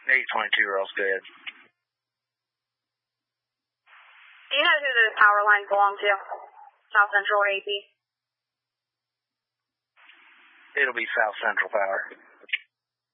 822 rolls good. Do you know who the power lines belong to? South Central or AP? It'll be South Central Power.